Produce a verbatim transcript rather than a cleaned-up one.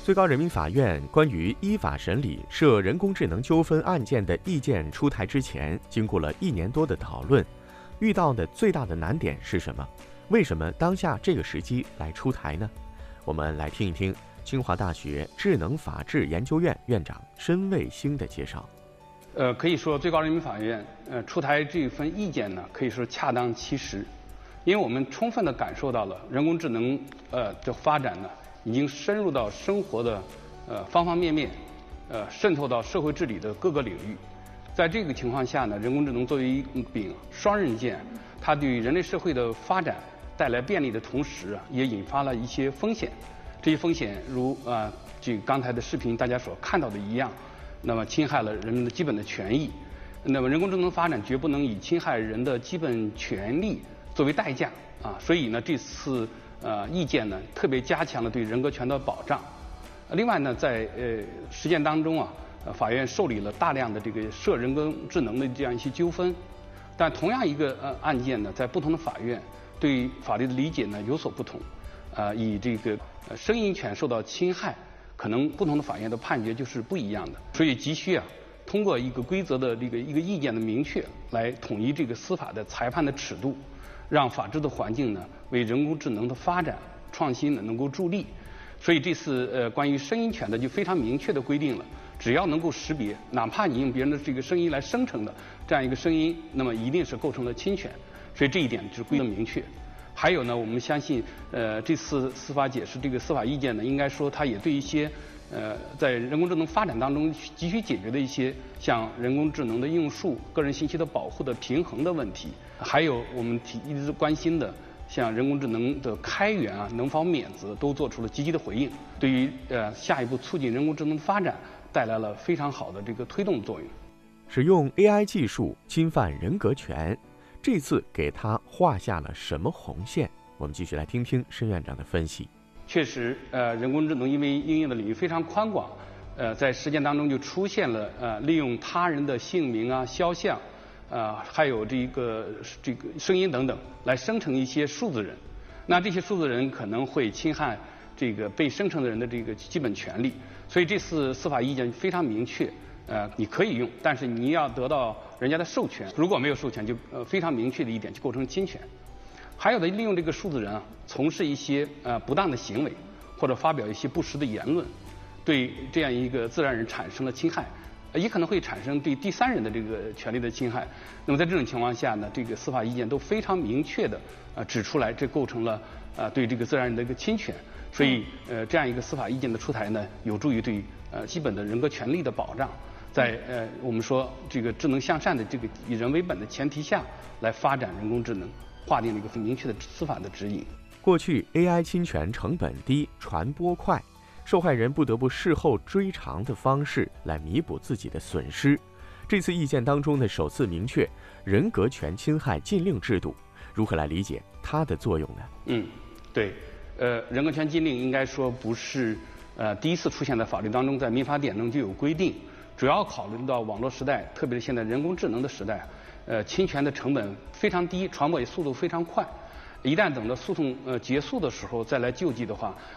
最高人民法院关于依法审理涉人工智能纠纷案件的意见出台之前，经过了一年多的讨论，遇到的最大的难点是什么？为什么当下这个时机来出台呢？我们来听一听清华大学智能法治研究院院长申卫星的介绍。 呃，可以说最高人民法院呃出台这份意见呢，可以说恰当其时，因为我们充分地感受到了人工智能呃的发展呢，已经深入到生活的呃方方面面，呃渗透到社会治理的各个领域。在这个情况下呢，人工智能作为一柄双刃剑，它对于人类社会的发展带来便利的同时啊，也引发了一些风险。这些风险如啊，这个刚才的视频大家所看到的一样，那么侵害了人们的基本的权益。那么人工智能发展绝不能以侵害人的基本权利作为代价啊，所以呢，这次呃意见呢特别加强了对人格权的保障。另外呢，在呃实践当中啊，法院受理了大量的这个涉人工智能的这样一些纠纷，但同样一个呃案件呢，在不同的法院对法律的理解呢有所不同。呃，以这个呃声音权受到侵害，可能不同的法院的判决就是不一样的，所以急需啊，通过一个规则的这个一个意见的明确，来统一这个司法的裁判的尺度，让法治的环境呢为人工智能的发展创新呢能够助力。所以这次呃关于声音权的就非常明确的规定了，只要能够识别，哪怕你用别人的这个声音来生成的这样一个声音，那么一定是构成了侵权。所以这一点就是规定明确。还有呢，我们相信，呃，这次司法解释这个司法意见呢，应该说它也对一些，呃，在人工智能发展当中急需解决的一些，像人工智能的应用数、个人信息的保护的平衡的问题，还有我们提一直关心的，像人工智能的开源啊、能否免责，都做出了积极的回应，对于呃下一步促进人工智能发展带来了非常好的这个推动作用。 使用 A I 技术侵犯人格权，这次给他画下了什么红线？我们继续来听听申院长的分析。 确实，呃，人工智能因为应用的领域非常宽广，呃，在实践当中就出现了呃，利用他人的姓名啊、肖像，啊、呃，还有这个这个声音等等，来生成一些数字人。那这些数字人可能会侵害这个被生成的人的这个基本权利，所以这次司法意见非常明确。呃，你可以用，但是你要得到人家的授权。如果没有授权，就呃非常明确的一点，就构成侵权。还有的利用这个数字人啊，从事一些呃不当的行为，或者发表一些不实的言论，对这样一个自然人产生了侵害，也可能会产生对第三人的这个权利的侵害。那么在这种情况下呢，这个司法意见都非常明确的呃指出来，这构成了呃对这个自然人的一个侵权。所以呃这样一个司法意见的出台呢，有助于对呃基本的人格权利的保障。在呃我们说这个智能向善的这个以人为本的前提下来发展人工智能，划定了一个明确的司法的指引。 过去 A I 侵权成本低、传播快，受害人不得不事后追偿的方式来弥补自己的损失。这次意见当中呢，首次明确人格权侵害禁令制度，如何来理解它的作用呢？ 嗯，对，呃，人格权禁令应该说不是呃第一次出现在法律当中，在民法典中就有规定。主要考虑到网络时代，特别是现在人工智能的时代，呃，侵权的成本非常低，传播也速度非常快。一旦等到诉讼呃结束的时候再来救济的话，